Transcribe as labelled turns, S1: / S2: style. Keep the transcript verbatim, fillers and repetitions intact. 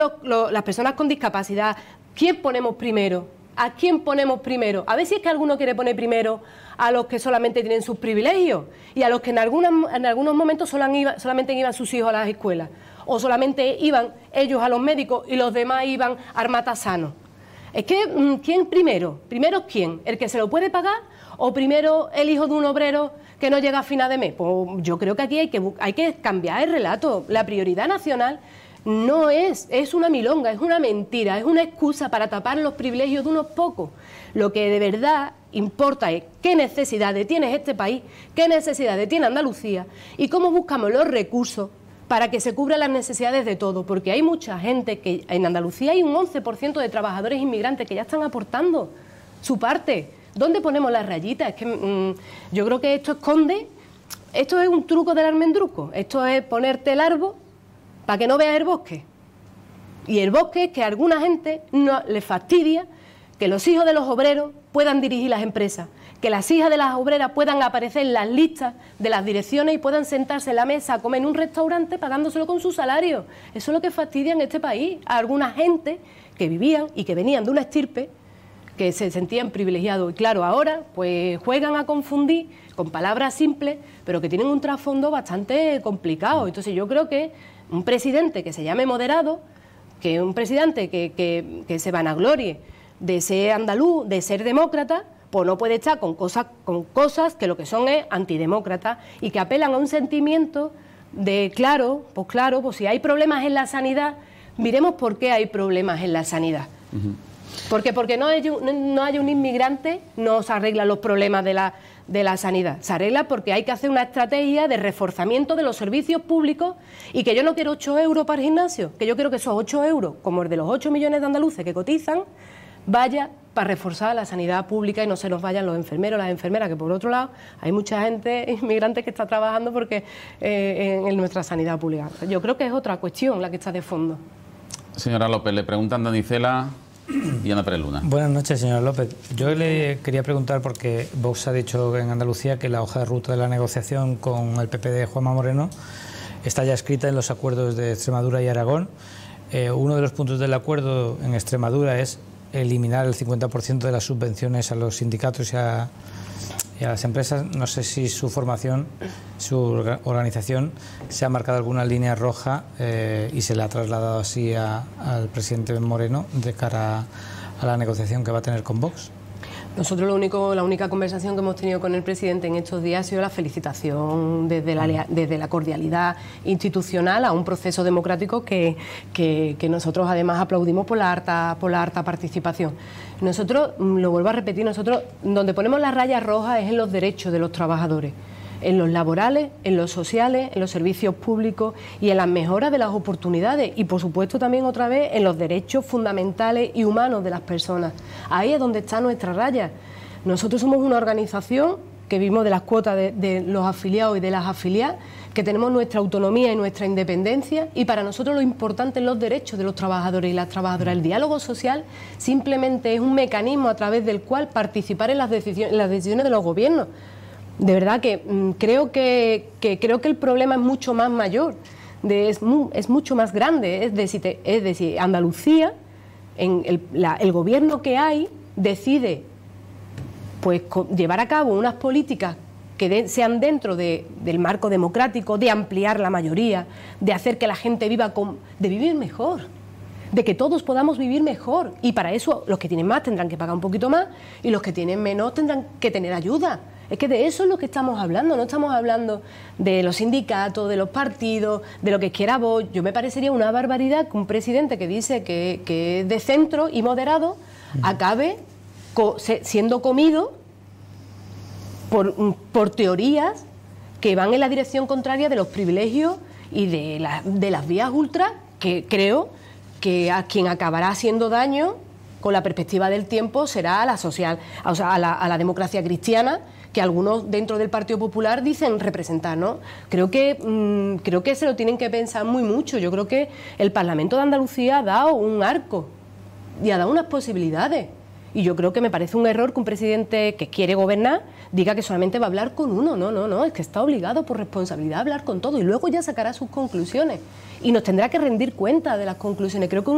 S1: lo, las personas con discapacidad, ¿quién ponemos primero? ¿A quién ponemos primero? A ver si es que alguno quiere poner primero a los que solamente tienen sus privilegios y a los que en, algunas, en algunos momentos solo iba, solamente iban sus hijos a las escuelas, o solamente iban ellos a los médicos y los demás iban a armatasanos. Es que, ¿quién primero? ¿Primero quién? ¿El que se lo puede pagar o primero el hijo de un obrero que no llega a final de mes? Pues yo creo que aquí hay que, hay que cambiar el relato. La prioridad nacional no es, es una milonga, es una mentira, es una excusa para tapar los privilegios de unos pocos. Lo que de verdad importa es qué necesidades tiene este país, qué necesidades tiene Andalucía y cómo buscamos los recursos para que se cubran las necesidades de todos, porque hay mucha gente que en Andalucía hay un once por ciento de trabajadores inmigrantes que ya están aportando su parte. ¿Dónde ponemos las rayitas? Es que mmm, yo creo que esto esconde, esto es un truco del almendruco, esto es ponerte el árbol para que no veas el bosque. Y el bosque es que a alguna gente no le fastidia que los hijos de los obreros puedan dirigir las empresas, que las hijas de las obreras puedan aparecer en las listas de las direcciones y puedan sentarse en la mesa a comer en un restaurante pagándoselo con su salario. Eso es lo que fastidia en este país a alguna gente que vivían y que venían de una estirpe que se sentían privilegiados. Y claro, ahora pues juegan a confundir con palabras simples, pero que tienen un trasfondo bastante complicado. Entonces yo creo que un presidente que se llame moderado, que un presidente que, que, que se vanaglorie de ser andaluz, de ser demócrata, pues no puede estar con cosas, con cosas que lo que son es antidemócratas y que apelan a un sentimiento de, claro, pues claro, pues si hay problemas en la sanidad, miremos por qué hay problemas en la sanidad. Uh-huh. Porque porque no haya, no haya un inmigrante no se arreglan los problemas de la, de la sanidad. Se arregla porque hay que hacer una estrategia de reforzamiento de los servicios públicos y que yo no quiero ocho euros para el gimnasio, que yo quiero que esos ocho euros, como el de los ocho millones de andaluces que cotizan, vaya para reforzar la sanidad pública y no se nos vayan los enfermeros, las enfermeras, que por otro lado hay mucha gente inmigrante que está trabajando porque eh, en, en nuestra sanidad pública. Yo creo que es otra cuestión la que está de fondo.
S2: Señora López, le preguntan Dani Cela y Ana Pérez Luna.
S3: Buenas noches, señora López. Yo le quería preguntar, porque Vox ha dicho en Andalucía que la hoja de ruta de la negociación con el P P de Juanma Moreno está ya escrita en los acuerdos de Extremadura y Aragón. Eh, uno de los puntos del acuerdo en Extremadura es eliminar el cincuenta por ciento de las subvenciones a los sindicatos y a, y a las empresas. No sé si su formación, su organización, se ha marcado alguna línea roja eh, y se le ha trasladado así a, al presidente Moreno de cara a, a la negociación que va a tener con Vox.
S1: Nosotros lo único, la única conversación que hemos tenido con el presidente en estos días ha sido la felicitación desde la, desde la cordialidad institucional a un proceso democrático que, que, que nosotros además aplaudimos por la harta, por la harta participación. Nosotros, lo vuelvo a repetir, nosotros donde ponemos las rayas rojas es en los derechos de los trabajadores, en los laborales, en los sociales, en los servicios públicos y en las mejoras de las oportunidades y por supuesto también otra vez en los derechos fundamentales y humanos de las personas. Ahí es donde está nuestra raya. Nosotros somos una organización que vivimos de las cuotas de, de los afiliados y de las afiliadas, que tenemos nuestra autonomía y nuestra independencia y para nosotros lo importante es los derechos de los trabajadores y las trabajadoras. El diálogo social simplemente es un mecanismo a través del cual participar en las decisiones, en las decisiones de los gobiernos. De verdad que mmm, creo que, que creo que el problema es mucho más mayor, de, es, mu, es mucho más grande. Es decir, es decir Andalucía, en el, la, el gobierno que hay, decide pues llevar a cabo unas políticas que de, sean dentro de, del marco democrático, de ampliar la mayoría, de hacer que la gente viva con, de vivir mejor, de que todos podamos vivir mejor. Y para eso los que tienen más tendrán que pagar un poquito más y los que tienen menos tendrán que tener ayuda. Es que de eso es lo que estamos hablando, no estamos hablando de los sindicatos, de los partidos, de lo que quiera Vox. Yo me parecería una barbaridad que un presidente que dice que, que es de centro y moderado acabe co se, siendo comido por, por teorías que van en la dirección contraria de los privilegios y de, la, de las vías ultras, que creo que a quien acabará haciendo daño con la perspectiva del tiempo será a la social, o sea, a la, a la democracia cristiana, que algunos dentro del Partido Popular dicen representar, ¿no? Creo que, mmm, creo que se lo tienen que pensar muy mucho. Yo creo que el Parlamento de Andalucía ha dado un arco y ha dado unas posibilidades. Y yo creo que me parece un error que un presidente que quiere gobernar diga que solamente va a hablar con uno. No, no, no, es que está obligado por responsabilidad a hablar con todo y luego ya sacará sus conclusiones y nos tendrá que rendir cuenta de las conclusiones. Creo que un